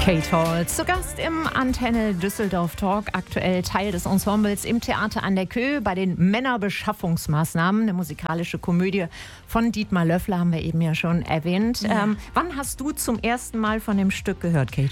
Kate Hall, zu Gast im Antenne Düsseldorf Talk, aktuell Teil des Ensembles im Theater an der Köh bei den Männerbeschaffungsmaßnahmen, eine musikalische Komödie von Dietmar Löffler, haben wir eben ja schon erwähnt. Ja. Wann hast du zum ersten Mal von dem Stück gehört, Kate?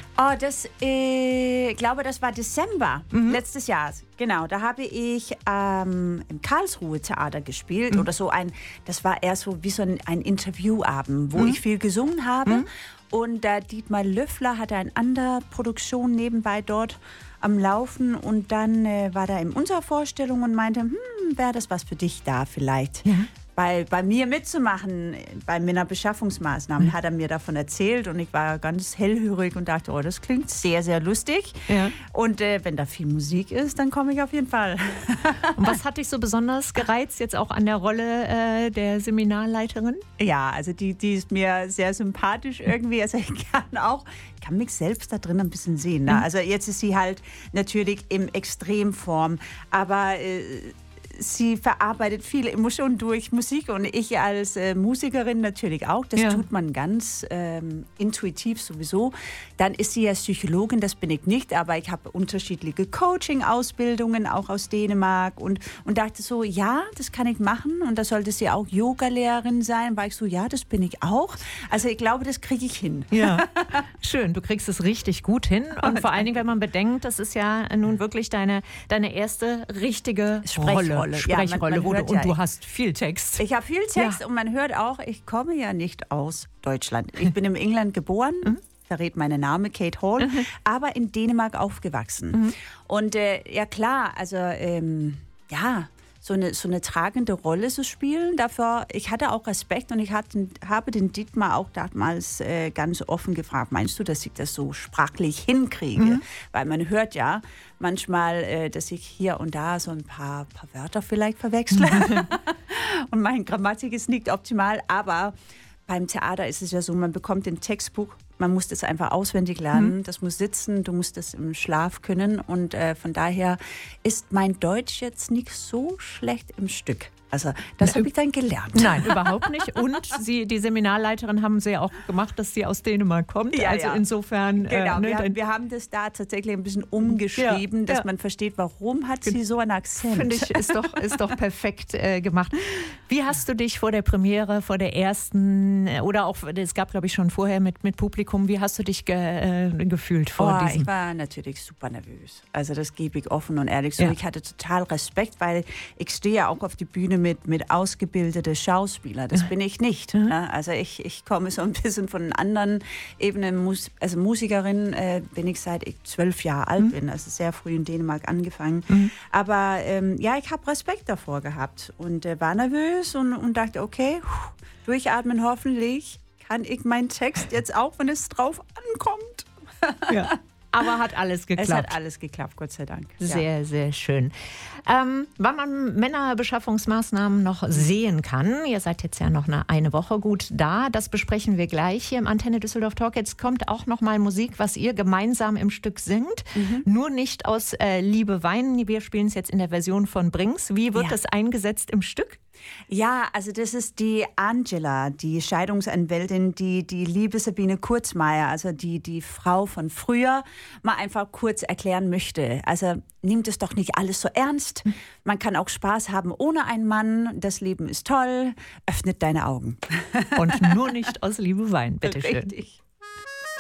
Ich glaube, das war Dezember letztes Jahr. Genau, da habe ich im Karlsruhe Theater gespielt oder so das war eher so wie so ein Interviewabend, wo ich viel gesungen habe. Und Dietmar Löffler hatte eine andere Produktion nebenbei dort am Laufen. Und dann war er in unserer Vorstellung und meinte, wäre das was für dich da vielleicht? Ja. Bei mir mitzumachen, bei Männerbeschaffungsmaßnahmen, hat er mir davon erzählt. Und ich war ganz hellhörig und dachte, das klingt sehr, sehr lustig. Ja. Und wenn da viel Musik ist, dann komme ich auf jeden Fall. Und was hat dich so besonders gereizt, jetzt auch an der Rolle der Seminarleiterin? Ja, also die ist mir sehr sympathisch irgendwie. Also ich kann mich selbst da drin ein bisschen sehen. Ne? Also jetzt ist sie halt natürlich in Extremform, aber sie verarbeitet viele Emotionen durch Musik und ich als Musikerin natürlich auch. Das tut man ganz intuitiv sowieso. Dann ist sie ja Psychologin, das bin ich nicht, aber ich habe unterschiedliche Coaching-Ausbildungen auch aus Dänemark und dachte so, ja, das kann ich machen und da sollte sie auch Yoga-Lehrerin sein. War ich so, ja, das bin ich auch. Also ich glaube, das kriege ich hin. Ja, schön, du kriegst es richtig gut hin und vor allen Dingen, wenn man bedenkt, das ist ja nun wirklich deine erste richtige Sprechrolle. Sprechrolle, und du hast viel Text. Ich habe viel Text und man hört auch, ich komme ja nicht aus Deutschland. Ich bin in England geboren, verrät mein Name, Kate Hall, aber in Dänemark aufgewachsen. Und ja klar, also so eine tragende Rolle zu spielen. Dafür, ich hatte auch Respekt und ich habe den Dietmar auch damals ganz offen gefragt, meinst du, dass ich das so sprachlich hinkriege? Weil man hört ja manchmal, dass ich hier und da so ein paar Wörter vielleicht verwechsle. Und meine Grammatik ist nicht optimal, aber beim Theater ist es ja so, man bekommt ein Textbuch, man muss das einfach auswendig lernen, das muss sitzen, du musst das im Schlaf können und von daher ist mein Deutsch jetzt nicht so schlecht im Stück. Also das habe ich dann gelernt. Nein, überhaupt nicht. Und die Seminarleiterin haben sie ja auch gemacht, dass sie aus Dänemark kommt. Ja, also insofern... Genau, wir haben das da tatsächlich ein bisschen umgeschrieben, dass man versteht, warum hat sie so einen Akzent. Finde ich, ist doch perfekt gemacht. Wie hast du dich vor der Premiere, vor der ersten, oder auch, es gab glaube ich schon vorher mit Publikum, wie hast du dich gefühlt vor diesem? Ich war natürlich super nervös. Also das gebe ich offen und ehrlich so. Ja. Ich hatte total Respekt, weil ich stehe ja auch auf die Bühne mit ausgebildeten Schauspielern. Das bin ich nicht. Ne? Also ich komme so ein bisschen von anderen Ebenen. Also Musikerin bin ich seit ich 12 Jahre alt bin. Also sehr früh in Dänemark angefangen. Aber ich habe Respekt davor gehabt und war nervös und dachte, okay, durchatmen, hoffentlich kann ich meinen Text jetzt auch, wenn es drauf ankommt. Ja. Aber hat alles geklappt. Es hat alles geklappt, Gott sei Dank. Sehr, sehr schön. Wann man Männerbeschaffungsmaßnahmen noch sehen kann, ihr seid jetzt ja noch eine Woche gut da, das besprechen wir gleich hier im Antenne Düsseldorf Talk. Jetzt kommt auch noch mal Musik, was ihr gemeinsam im Stück singt, nur nicht aus Liebe weinen. Wir spielen es jetzt in der Version von Brings. Wie wird das eingesetzt im Stück? Ja, also das ist die Angela, die Scheidungsanwältin, die liebe Sabine Kurzmeier, also die Frau von früher, mal einfach kurz erklären möchte. Also nimmt es doch nicht alles so ernst. Man kann auch Spaß haben ohne einen Mann. Das Leben ist toll. Öffnet deine Augen. Und nur nicht aus Liebe weinen, bitteschön. Richtig.